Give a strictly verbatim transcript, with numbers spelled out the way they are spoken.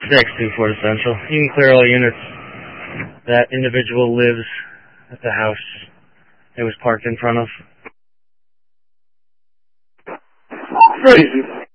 six two Florida Central. You can clear all units. That individual lives at the house it was parked in front of. Crazy.